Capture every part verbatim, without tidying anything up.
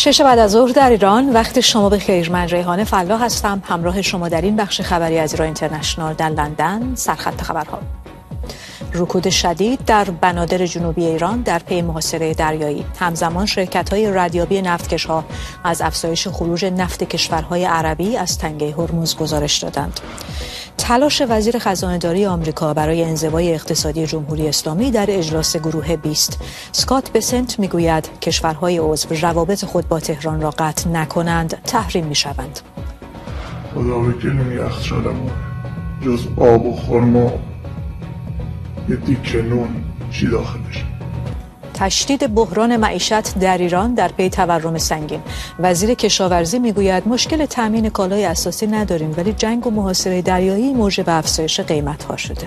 شش بعد از ظهر در ایران، وقت شما بخیر. من ریحانه فلاح هستم، همراه شما در این بخش خبری از ایران اینترنشنال در لندن. سرخط خبرها: رکود شدید در بنادر جنوبی ایران در پی محاصره دریایی. همزمان شرکت‌های ردیابی نفتکش‌ها از افزایش خروج نفت کشورهای عربی از تنگه هرمز گزارش دادند. تلاش وزیر خزانه‌داری آمریکا برای انزوای اقتصادی جمهوری اسلامی در اجلاس گروه بیست. اسکات بسنت میگوید کشورهای عضو روابط خود با تهران را قطع نکنند تحریم میشوند. خدا وکیل یخچالمون جز آب و خرما یه دیکه نون چی داخلش؟ تشدید بحران معیشت در ایران در پی تورم سنگین. وزیر کشاورزی میگوید مشکل تامین کالای اساسی نداریم، ولی جنگ و محاصره دریایی موجب افزایش قیمت‌ها شده.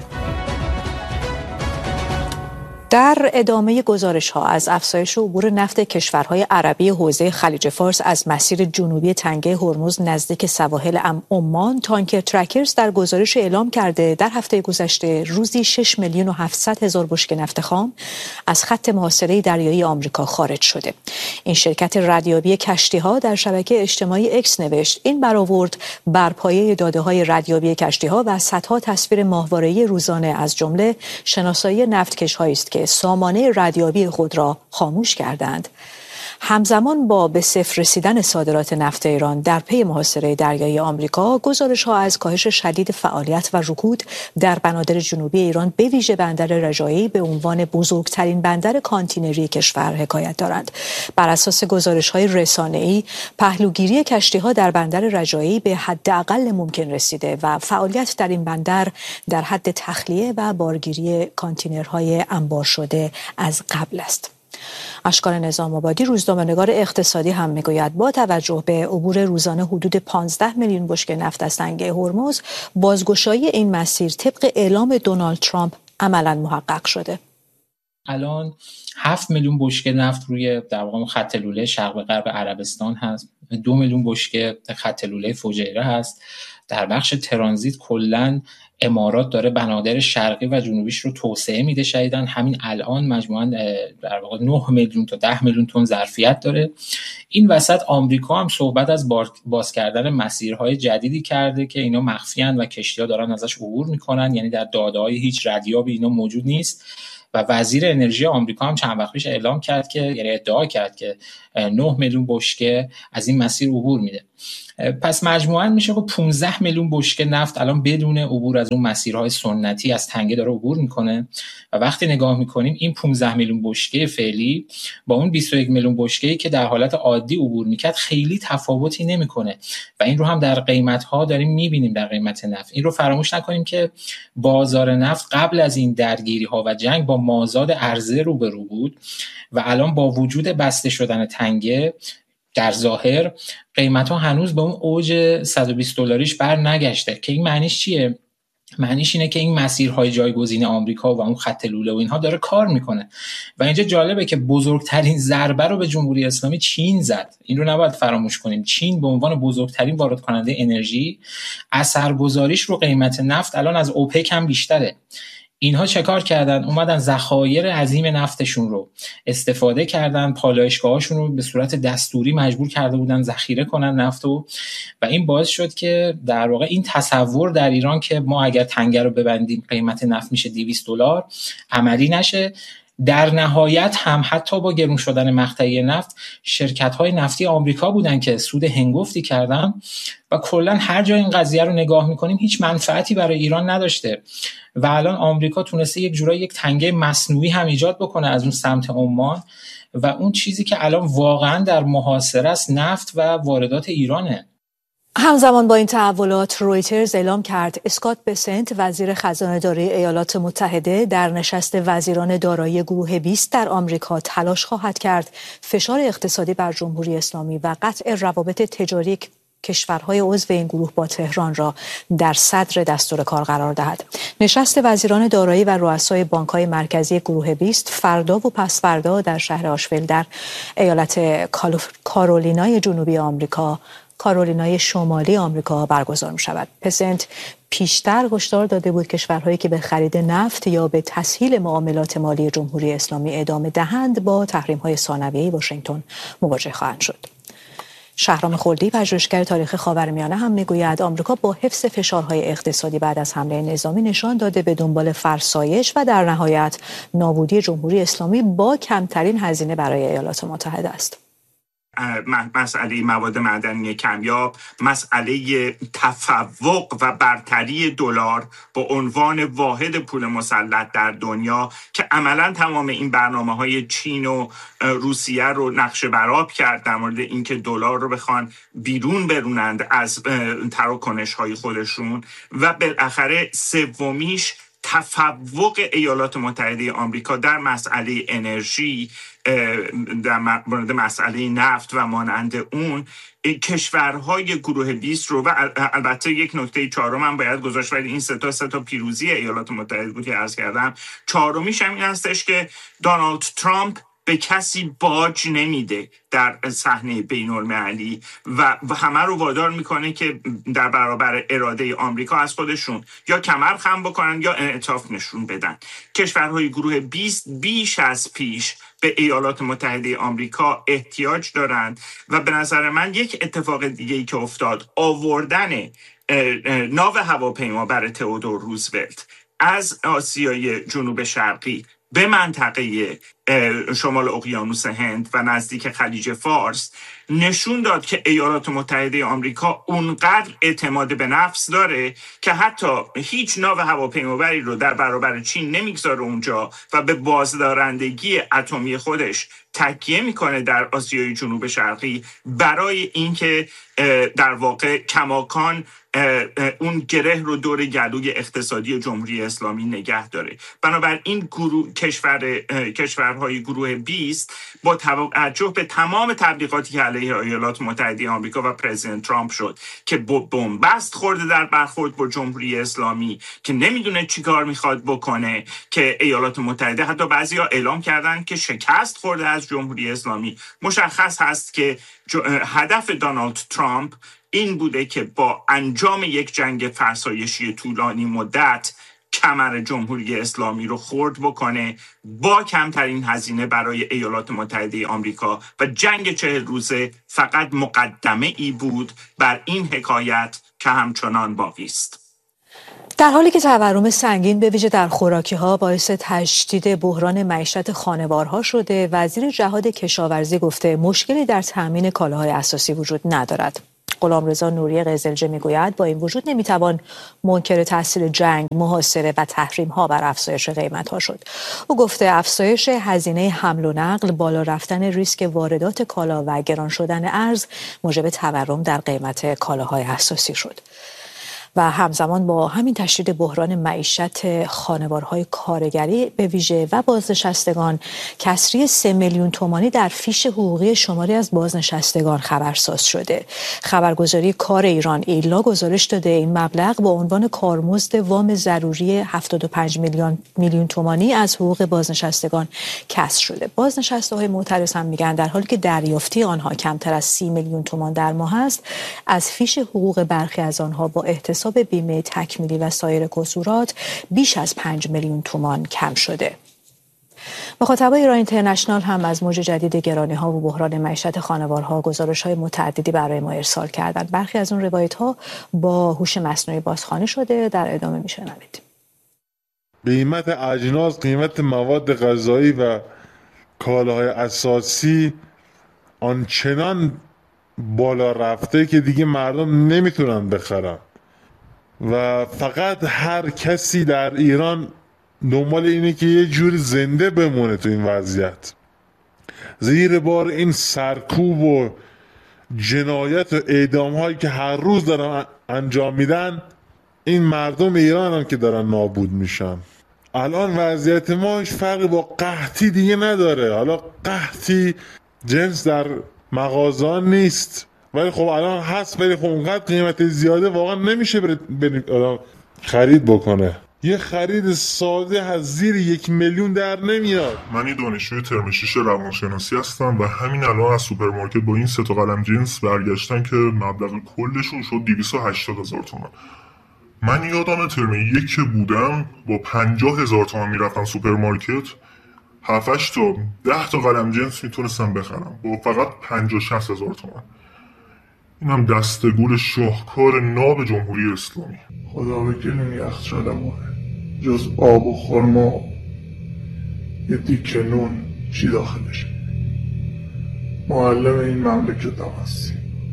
در ادامه گزارش‌ها از افزایش عبور نفت کشورهای عربی حوزه خلیج فارس از مسیر جنوبی تنگه هرمز نزدیک سواحل عمان، تانکر ترکرز در گزارش اعلام کرده در هفته گذشته روزی شش میلیون و هفتصد هزار بشکه نفت خام از خط محاصره دریایی آمریکا خارج شده. این شرکت ردیابی کشتی‌ها در شبکه اجتماعی اکس نوشت این برآورد بر پایه داده‌های ردیابی کشتی‌ها و صدها تصویر ماهواره‌ای روزانه از جمله شناسایی نفتکش‌هایی است که سامانه ردیابی خود را خاموش کردند. همزمان با به صفر رسیدن صادرات نفت ایران در پی محاصره دریایی آمریکا، گزارش‌ها از کاهش شدید فعالیت و رکود در بنادر جنوبی ایران به ویژه بندر رجایی به عنوان بزرگترین بندر کانتینری کشور حکایت دارند. بر اساس گزارش‌های رسانه‌ای، پهلوگیری کشتی‌ها در بندر رجایی به حداقل ممکن رسیده و فعالیت در این بندر در حد تخلیه و بارگیری کانتینرهای انبار شده از قبل است. اشکان نظام آبادی، روزنامه‌نگار اقتصادی، هم میگوید با توجه به عبور روزانه حدود پانزده میلیون بشکه نفت از تنگه هرمز، بازگشایی این مسیر طبق اعلام دونالد ترامپ عملاً محقق شده. الان هفت میلیون بشکه نفت روی در واقع خط لوله شرق غرب عربستان هست، دو میلیون بشکه خط لوله فجیره هست. در بخش ترانزیت کلاً امارات داره بنادر شرقی و جنوبیش رو توسعه میده. شدیداً همین الان مجموعاً در واقع نه میلیون تا ده میلیون تن ظرفیت داره. این وسط آمریکا هم صحبت از باز کردن مسیرهای جدیدی کرده که اینا مخفیان و کشتی‌ها دارن ازش عبور میکنن، یعنی در داده‌های هیچ ردیابی اینا موجود نیست. و وزیر انرژی آمریکا هم چند وقت پیش اعلام کرد که یعنی ادعا کرد که نه میلیون بشکه از این مسیر عبور میده. پس مجموعاً میشه که پانزده میلیون بشکه نفت الان بدون عبور از اون مسیرهای سنتی از تنگه داره عبور میکنه. و وقتی نگاه میکنیم این پانزده میلیون بشکه فعلی با اون بیست و یک میلیون بشکه‌ای که در حالت عادی عبور میکرد خیلی تفاوتی نمیکنه و این رو هم در قیمت‌ها داریم میبینیم. در قیمت نفت این رو فراموش نکنیم که بازار نفت قبل از این درگیری‌ها و جنگ با مازاد عرضه روبرو بود و الان با وجود بسته شدن تنگه در ظاهر قیمت ها هنوز به اون اوج صد و بیست دلاریش بر نگشته. که این معنیش چیه؟ معنیش اینه که این مسیرهای جایگزین آمریکا و اون خط لوله و اینها داره کار میکنه. و اینجا جالبه که بزرگترین ضربه رو به جمهوری اسلامی چین زد. این رو نباید فراموش کنیم. چین به عنوان بزرگترین وارد کننده انرژی اثرگذاریش رو قیمت نفت الان از اوپک هم بیشتره. اینها چه کار کردن؟ اومدن ذخایر عظیم نفتشون رو استفاده کردن، پالایشگاهاشون رو به صورت دستوری مجبور کرده بودن ذخیره کنن نفتو و این باعث شد که در واقع این تصور در ایران که ما اگر تنگه رو ببندیم قیمت نفت میشه دویست دلار عملی نشه. در نهایت هم حتی با گرون شدن مقطعی نفت شرکت‌های نفتی آمریکا بودن که سود هنگفتی کردن و کلا هر جای این قضیه رو نگاه می‌کنیم هیچ منفعتی برای ایران نداشته و الان آمریکا تونسته یک جورایی یک تنگه مصنوعی هم ایجاد بکنه از اون سمت عمان و اون چیزی که الان واقعا در محاصره است نفت و واردات ایرانه. همزمان با این تحولات رویترز اعلام کرد اسکات بسنت وزیر خزانه‌داری ایالات متحده در نشست وزیران دارایی گروه بیست در آمریکا تلاش خواهد کرد فشار اقتصادی بر جمهوری اسلامی و قطع روابط تجاری کشورهای عضو این گروه با تهران را در صدر دستور کار قرار دهد. نشست وزیران دارایی و رؤسای بانک‌های مرکزی گروه بیست فردا و پس فردا در شهر آشویل در ایالت کارولینای جنوبی آمریکا کارولینای شمالی آمریکا برگزار می شود. پسنت پیشتر هشدار داده بود کشورهایی که به خرید نفت یا به تسهیل معاملات مالی جمهوری اسلامی ادامه دهند با تحریم‌های ثانویه واشنگتن مواجه خواهند شد. شهرام خلدی، پژوهشگر تاریخ خاورمیانه، هم میگوید آمریکا با حفظ فشارهای اقتصادی بعد از حمله نظامی نشان داده به دنبال فرسایش و در نهایت نابودی جمهوری اسلامی با کمترین هزینه برای ایالات متحده است. مسئله مواد معدنی کمیاب، مسئله تفوق و برتری دلار به عنوان واحد پول مسلط در دنیا که عملاً تمام این برنامه‌های چین و روسیه رو نقشه برآب کرد در مورد اینکه دلار رو بخوان بیرون برونند از تراکنش‌های خودشون، و بالاخره سومیش تفوق ایالات متحده آمریکا در مسئله انرژی، در مورد مسئله نفت و مانند اون. کشورهای گروه بیست رو، و البته یک نکته چهارم هم باید گذاشت، ولی این سه تا سه تا پیروزی ایالات متحده بود که عرض کردم. چهارمیش هم این هستش که دونالد ترامپ به کسی باج نمیده در صحنه بین‌المللی و همه رو وادار میکنه که در برابر اراده آمریکا از خودشون یا کمر خم بکنن یا انعطاف نشون بدن. کشورهای گروه بیست بیش از پیش به ایالات متحده آمریکا احتیاج دارند و به نظر من یک اتفاق دیگه‌ای که افتاد، آوردن ناو هواپیما برای تئودور روزولت از آسیای جنوب شرقی به منطقه شمال اقیانوس هند و نزدیک خلیج فارس نشون داد که ایالات متحده آمریکا اونقدر اعتماد به نفس داره که حتی هیچ ناو هواپیمابری رو در برابر چین نمیگذاره اونجا و به بازدارندگی اتمی خودش تکیه میکنه در آسیای جنوب شرقی برای اینکه در واقع کماکان اون گره رو دور گلوی اقتصادی جمهوری اسلامی نگه داره. بنابراین گروه کشور کشورهای گروه بیست با توجه به تمام تبلیغاتی که علیه ایالات متحده آمریکا و پرزیدنت ترامپ شد که بنبست خورده در برخورد با جمهوری اسلامی، که نمیدونه چیکار میخواد بکنه، که ایالات متحده حتی بعضیا اعلام کردن که شکست خورده از جمهوری اسلامی. مشخص هست که هدف دونالد ترامپ این بوده که با انجام یک جنگ فرسایشی طولانی مدت کمر جمهوری اسلامی رو خرد بکنه با کمترین هزینه برای ایالات متحده آمریکا، و جنگ چهل روزه فقط مقدمه ای بود بر این حکایت که همچنان باقی است. در حالی که تورم سنگین به ویژه در خوراکی‌ها باعث تشدید بحران معیشت خانوارها شده، وزیر جهاد کشاورزی گفته مشکلی در تامین کالاهای اساسی وجود ندارد. غلامرضا نوری قزلجه میگوید با این وجود نمیتوان منکر تاثیر جنگ، محاصره و تحریم ها بر افزایش قیمت ها شد. او گفته افزایش هزینه حمل و نقل، بالا رفتن ریسک واردات کالا و گران شدن ارز موجب تورم در قیمت کالاهای اساسی شد. و همزمان با همین تشدید بحران معیشت خانوارهای کارگری به ویژه و بازنشستگان، کسری سه میلیون تومانی در فیش حقوقی شماری از بازنشستگان خبرساز شده. خبرگزاری کار ایران ایلا گزارش داده این مبلغ با عنوان کارمزد وام ضروری هفتاد و پنج میلیون میلیون تومانی از حقوق بازنشستگان کسر شده. بازنشسته های معترض هم میگن در حالی که دریافتی آنها کمتر از سی میلیون تومان در ماه است، از فیش حقوق برخی از آنها با احتساب به بیمه تکمیلی و سایر کسورات بیش از پنج میلیون تومان کم شده. مخاطبای ایران اینترنشنال هم از موج جدید گرانی‌ها و بحران معیشت خانوارها گزارش‌های متعددی برای ما ارسال کردند. برخی از اون روایت‌ها با هوش مصنوعی بازخوانی شده. در ادامه میشنوید. قیمت اجناس، قیمت مواد غذایی و کالاهای اساسی آنچنان بالا رفته که دیگه مردم نمیتونن بخرن و فقط هر کسی در ایران دنبال اینه که یه جور زنده بمونه تو این وضعیت. زیر بار این سرکوب و جنایت و اعدام هایی که هر روز دارن انجام میدن، این مردم ایران هم که دارن نابود میشن. الان وضعیت ما هیچ فرقی با قحطی دیگه نداره. حالا قحطی جنس در مغازه نیست ولی خب الان هست، ولی خب اونقدر قیمت زیاده واقعا نمیشه برید خرید بکنه. یه خرید ساده از زیر یک میلیون در نمیاد. من یه دانشجوی ترم شش روانشناسی هستم و همین الان از سوپرمارکت با این سه تا قلم جنس برگشتن که مبلغ کلشون شد دویست و هشتاد هزار تومان. من یادم ترم یک که بودم با پنجاه هزار تومان میرفتم سوپرمارکت، هفتش تا ده تا قلم جنس میتونستم بخرم با فقط پنجاه شصت هزار تومان. این هم دستگول شاهکار ناب جمهوری اسلامی. خدا بکنیم یخچالمونه جز آب و خرما یه دیکه نون چی داخلش. معلم این مملکت هم هستی.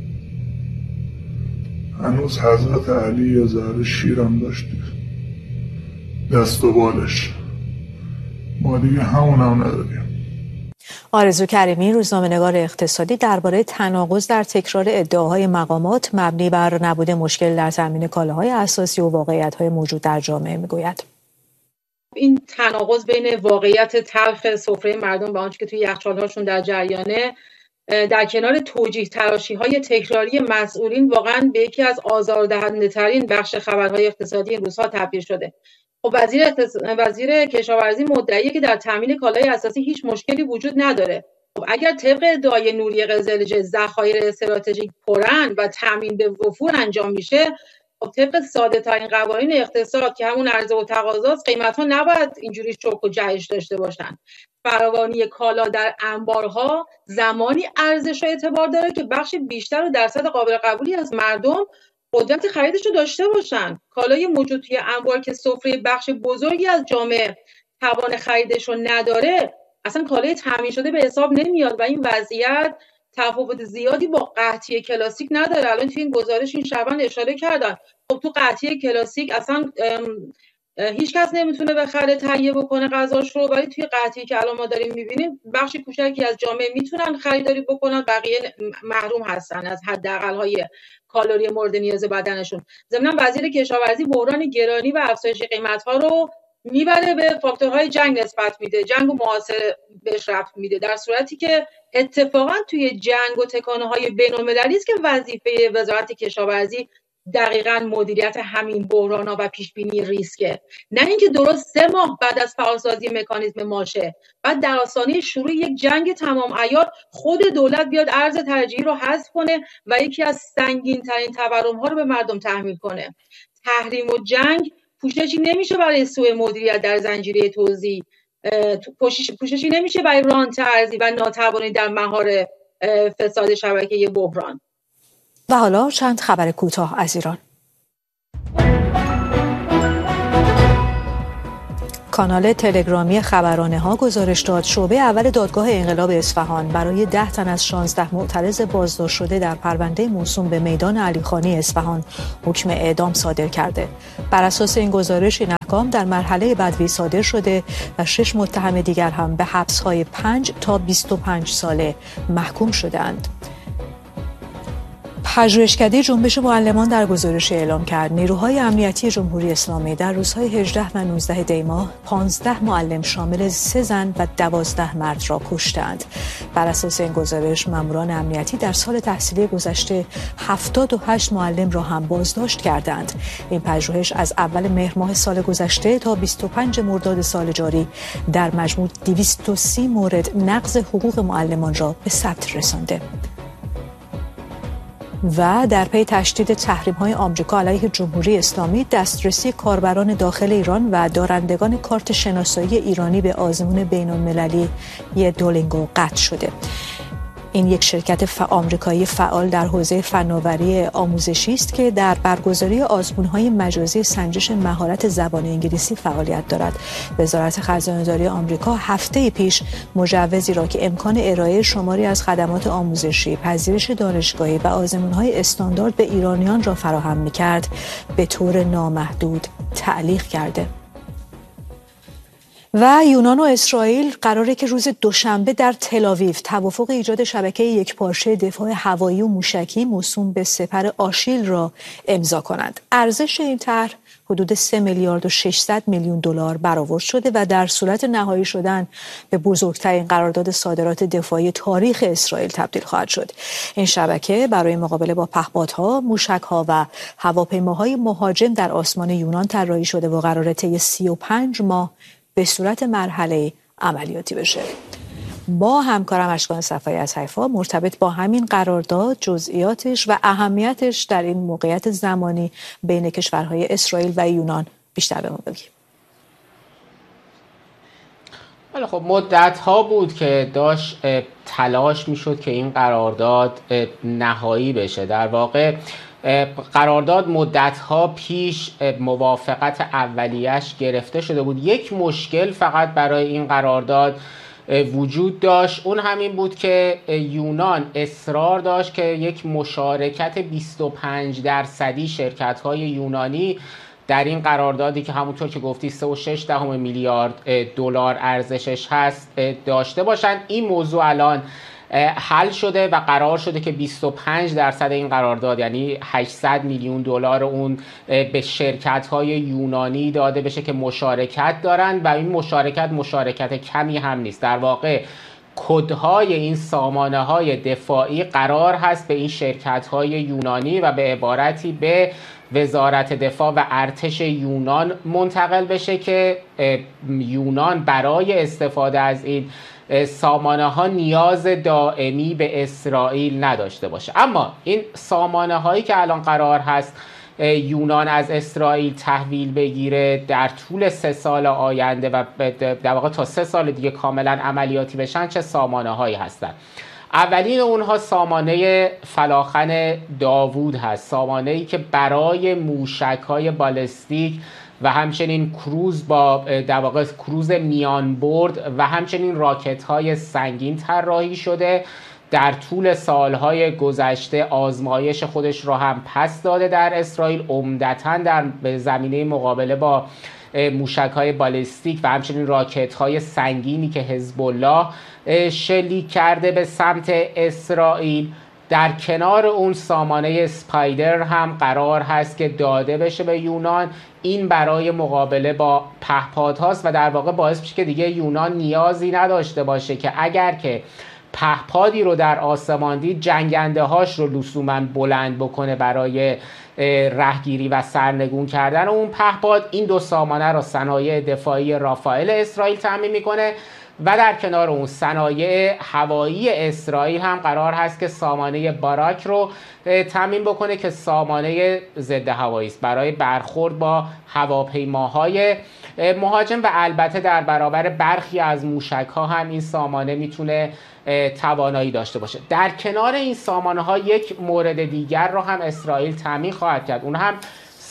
هنوز حضرت علی یه ذره شیرم داشتی دست و بالش، ما دیگه همون هم نداریم. آرزو کریمی، روزنامه‌نگار اقتصادی، درباره تناقض در تکرار ادعاهای مقامات مبنی بر نبود مشکل در تامین کالاهای اساسی و واقعیت‌های موجود در جامعه میگوید. این تناقض بین واقعیت تلخ سفره مردم و آنچه که توی یخچال‌هاشون در جریانه، در کنار توجیه تراشی‌های تکراری مسئولین، واقعاً به یکی از آزاردهنده‌ترین بخش خبرهای اقتصادی این روزها تبدیل شده. خب وزیر اقتص... وزیر کشاورزی مدعیه که در تامین کالای اساسی هیچ مشکلی وجود نداره. خب اگر طبق ادعای نوری قزلجه ذخایر استراتژیک پرن و تامین به وفور انجام میشه، خب طبق ساده ترین قوانین اقتصاد که همون عرضه و تقاضاست، قیمت ها نباید اینجوری چوک و جهش داشته باشن. فراوانی کالا در انبارها زمانی ارزش و اعتبار داره که بخش بیشتر و درصد قابل قبولی از مردم قدرت خریدش رو داشته باشن. کالای موجود توی انبار که سفره بخش بزرگی از جامعه توان خریدش رو نداره، اصلا کالای تامین شده به حساب نمیاد و این وضعیت تفاوت زیادی با قحطی کلاسیک نداره. الان توی این گزارش این شبان اشاره کردن، خب تو قحطی کلاسیک اصلا هیچ کس نمیتونه بخره تهیه بکنه غذاش رو، ولی توی قحطی که الان ما داریم میبینیم بخش کوچکی از جامعه میتونن خریداری بکنن، بقیه محروم هستن از حداقل‌های کالری مورد نیاز بدنشون. ضمن وزیر کشاورزی بحران گرانی و افزایش قیمت‌ها رو میبره به فاکتورهای جنگ نسبت میده، جنگ و محاصره بهش ربط میده، در صورتی که اتفاقا توی جنگ و تکانه‌های بین‌المللی است که وظیفه وزارت کشاورزی دقیقاً مدیریت همین بحران‌ها و پیشبینی ریسکه، نه اینکه درست سه ماه بعد از فعالسازی مکانیزم ماشه بعد در آستانه شروع یک جنگ تمام عیار خود دولت بیاد ارز ترجیحی رو حذف کنه و یکی از سنگین‌ترین تورم‌ها رو به مردم تحمیل کنه. تحریم و جنگ پوششی نمیشه برای سوء مدیریت در زنجیره توزیع، پوششی نمیشه برای رانت ارزی و ناتوانی در مهار فساد شبکه بحران. و حالا چند خبر کوتاه از ایران. کانال تلگرامی خبرانه ها گزارش داد شعبه اول دادگاه انقلاب اصفهان برای ده تن از شانزده معترض بازداشت شده در پرونده موسوم به میدان علیخانی اصفهان حکم اعدام صادر کرده. بر اساس این گزارش این احکام در مرحله بعدی صادر شده و شش متهم دیگر هم به حبس‌های پنج تا بیست و پنج ساله محکوم شدند. پژوهشکده جنبش معلمان در گزارش اعلام کرد نیروهای امنیتی جمهوری اسلامی در روزهای هجده و نوزده دی ماه پانزده معلم شامل سه زن و دوازده مرد را کشتند. بر اساس این گزارش ماموران امنیتی در سال تحصیلی گذشته هفتاد و هشت معلم را هم بازداشت کردند. این پژوهش از اول مهر ماه سال گذشته تا بیست و پنجم مرداد سال جاری در مجموع دویست و سی مورد نقض حقوق معلمان را به ثبت رسانده. و در پی تشدید تحریم‌های آمریکا علیه جمهوری اسلامی دسترسی کاربران داخل ایران و دارندگان کارت شناسایی ایرانی به آزمون بین‌المللی دولینگو قطع شده. این یک شرکت ف... آمریکایی فعال در حوزه فناوری آموزشی است که در برگزاری آزمون‌های مجازی سنجش مهارت زبان انگلیسی فعالیت دارد. وزارت خزانه‌داری آمریکا هفته پیش مجوزی را که امکان ارائه شماری از خدمات آموزشی، پذیرش دانشگاهی و آزمون‌های استاندارد به ایرانیان را فراهم می‌کرد، به طور نامحدود تعلیق کرده. و یونان و اسرائیل قراره که روز دوشنبه در تل‌آویو توافق ایجاد شبکه یکپارچه دفاع هوایی و موشکی موسوم به سپر آشیل را امضا کنند. ارزش این طرح حدود سه میلیارد و ششصد میلیون دلار برآورد شده و در صورت نهایی شدن به بزرگترین قرارداد صادرات دفاعی تاریخ اسرائیل تبدیل خواهد شد. این شبکه برای مقابله با پهپادها، موشک‌ها و هواپیماهای مهاجم در آسمان یونان طراحی شده و قراره طی سی و پنج ماه به صورت مرحله عملیاتی بشه. با همکارم اشکان صفایی از حیفا مرتبط با همین قرارداد، جزئیاتش و اهمیتش در این موقعیت زمانی بین کشورهای اسرائیل و یونان بیشتر به ما بگید. ولی خب مدت ها بود که داشت تلاش میشد که این قرارداد نهایی بشه. در واقع قرارداد مدت ها پیش موافقت اولیش گرفته شده بود. یک مشکل فقط برای این قرارداد وجود داشت، اون همین بود که یونان اصرار داشت که یک مشارکت بیست و پنج درصدی شرکت های یونانی در این قراردادی که همونطور که گفتی سه و شش دهم میلیارد دلار ارزشش هست داشته باشن. این موضوع الان حل شده و قرار شده که بیست و پنج درصد این قرارداد یعنی هشتصد میلیون دلار اون به شرکت‌های یونانی داده بشه که مشارکت دارن و این مشارکت مشارکت کمی هم نیست. در واقع کدهای این سامانه‌های دفاعی قرار هست به این شرکت‌های یونانی و به عبارتی به وزارت دفاع و ارتش یونان منتقل بشه که یونان برای استفاده از این سامانه ها نیاز دائمی به اسرائیل نداشته باشه. اما این سامانه هایی که الان قرار هست یونان از اسرائیل تحویل بگیره در طول سه سال آینده و در واقع تا سه سال دیگه کاملا عملیاتی بشن، چه سامانه هایی هستن؟ اولین اونها سامانه فلاخن داوود هست، سامانه‌ای که برای موشک‌های بالستیک و همچنین کروز با در واقع کروز میان برد و همچنین راکت‌های سنگین طراحی شده. در طول سالهای گذشته آزمایش خودش را هم پس داده در اسرائیل، عمدتاً در زمینه مقابله با موشک‌های بالستیک و همچنین راکت‌های سنگینی که حزب الله شلیک کرده به سمت اسرائیل. در کنار اون سامانه اسپایدر هم قرار هست که داده بشه به یونان. این برای مقابله با پهپادهاست و در واقع باعث میشه که دیگه یونان نیازی نداشته باشه که اگر که پهپادی رو در آسمان دید جنگنده هاش رو لزوماً بلند بکنه برای رهگیری و سرنگون کردن اون پهپاد. این دو سامانه رو صنایع دفاعی رافائل اسرائیل تامین میکنه و در کنار اون صنایع هوایی اسرائیل هم قرار هست که سامانه باراک رو تامین بکنه که سامانه ضد هوایی است برای برخورد با هواپیماهای مهاجم و البته در برابر برخی از موشک‌ها هم این سامانه میتونه توانایی داشته باشه. در کنار این سامانه ها یک مورد دیگر رو هم اسرائیل تامین خواهد کرد، اون هم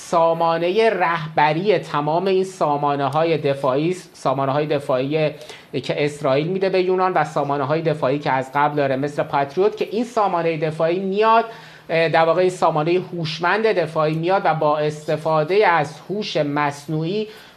سامانه رهبری تمام این سامانه های دفاعی سامانه های دفاعی که اسرائیل میده به یونان و سامانه های دفاعی که از قبل داره مثل پاتریوت، که این سامانه دفاعی میاد در واقع این سامانه هوشمند دفاعی میاد و با استفاده از هوش مصنوعی